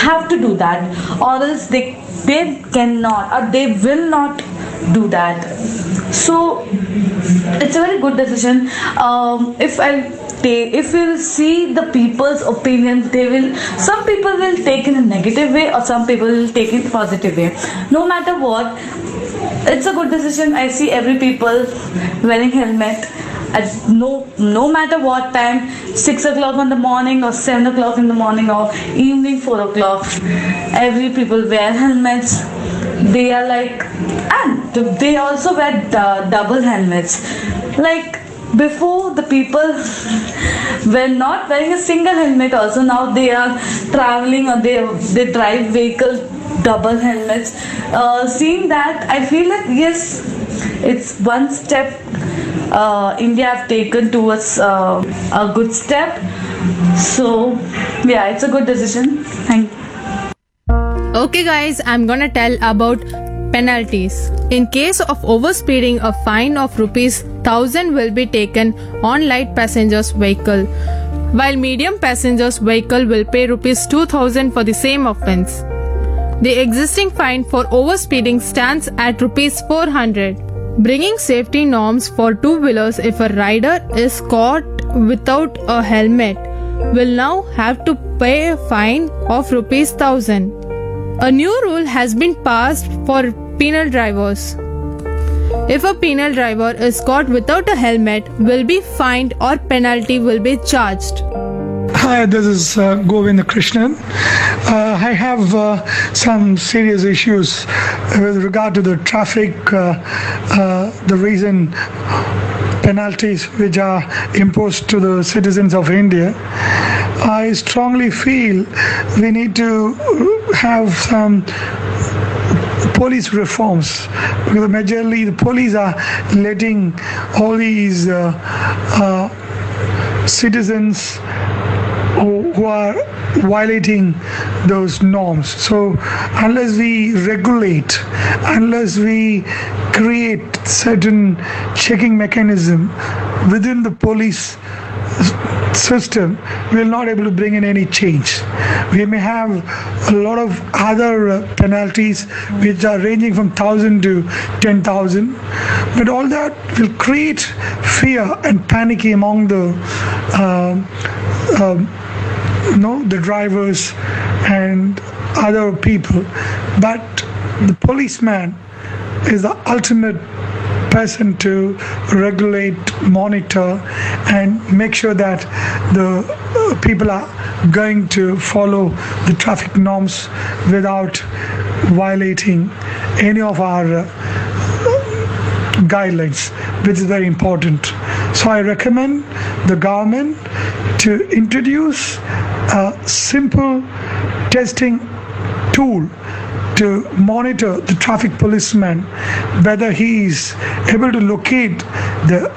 have to do that, or else they cannot or they will not do that. So it's a very good decision. If we'll see the people's opinions, they will, some people will take in a negative way or some people will take it positive way. No matter what, it's a good decision. I see every people wearing helmet at no matter what time, 6 o'clock in the morning or 7 o'clock in the morning or evening 4 o'clock. Every people wear helmets. They are like, and they also wear double helmets. Like before, the people were not wearing a single helmet. Also now they are traveling or they drive vehicle double helmets. Seeing that, I feel like yes, it's one step India have taken towards a good step. So yeah, it's a good decision. Thank you. Okay guys, I'm gonna tell about penalties. In case of overspeeding, a fine of rupees 1000 will be taken on light passengers vehicle, while medium passengers vehicle will pay rupees 2000 for the same offence. The existing fine for overspeeding stands at rupees 400. Bringing safety norms for two-wheelers, if a rider is caught without a helmet, will now have to pay a fine of rupees 1000. A new rule has been passed for penal drivers. If a penal driver is caught without a helmet, will be fined or penalty will be charged. Hi, this is Govind Krishnan. I have some serious issues with regard to the traffic, the recent penalties which are imposed to the citizens of India. I strongly feel we need to have some police reforms, because majorly the police are letting all these citizens who are violating those norms. So unless we regulate, unless we create certain checking mechanism within the police system, we are not able to bring in any change. We may have a lot of other penalties which are ranging from 1000 to 10,000, but all that will create fear and panic among the drivers and other people. But the policeman is the ultimate person to regulate, monitor, and make sure that the people are going to follow the traffic norms without violating any of our guidelines, which is very important. So I recommend the government to introduce a simple testing tool to monitor the traffic policeman, whether he is able to locate the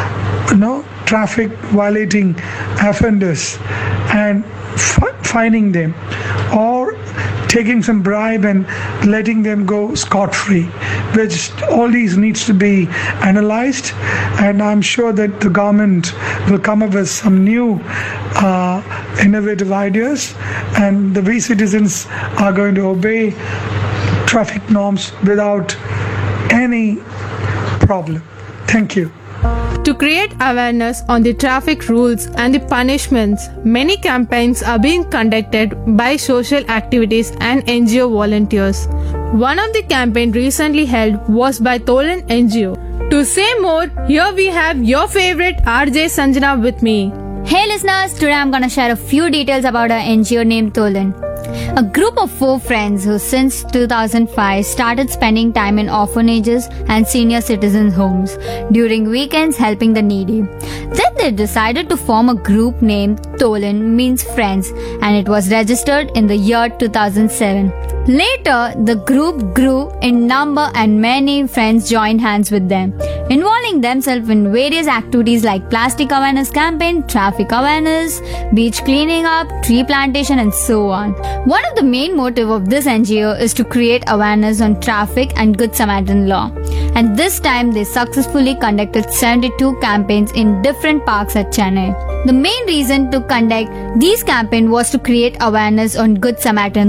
traffic violating offenders and fining them, or taking some bribe and letting them go scot-free, which all these needs to be analyzed. And I'm sure that the government will come up with some new innovative ideas, and we citizens are going to obey traffic norms without any problem. Thank you. To create awareness on the traffic rules and the punishments, many campaigns are being conducted by social activities and NGO volunteers. One of the campaigns recently held was by Tolan NGO. To say more, here we have your favorite RJ Sanjana with me. Hey listeners, today I'm gonna share a few details about our NGO named Tolan. A group of 4 friends who since 2005 started spending time in orphanages and senior citizens' homes during weekends helping the needy. Then they decided to form a group named Tolan, means friends, and it was registered in the year 2007. Later, the group grew in number and many friends joined hands with them, involving themselves in various activities like plastic awareness campaign, traffic awareness, beach cleaning up, tree plantation, and so on. One of the main motive of this NGO is to create awareness on traffic and Good Samaritan law. And this time they successfully conducted 72 campaigns in different parks at Chennai. The main reason to conduct these campaigns was to create awareness on Good Samaritan